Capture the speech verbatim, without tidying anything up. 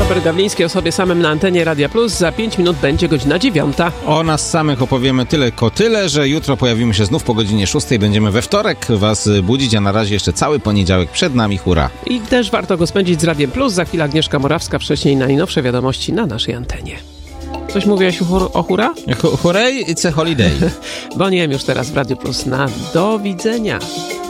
Robert Gawliński o sobie samym na antenie Radia Plus. Za pięć minut będzie godzina dziewiąta. O nas samych opowiemy tyle ko tyle, że jutro pojawimy się znów po godzinie szóstej. Będziemy we wtorek was budzić, a na razie jeszcze cały poniedziałek przed nami. Hurra! I też warto go spędzić z Radiem Plus. Za chwilę Agnieszka Morawska, wcześniej najnowsze wiadomości na naszej antenie. Coś mówiłaś o hura? Hooray, it's a holiday. Bo nie wiem już teraz w Radiu Plus. Na do widzenia.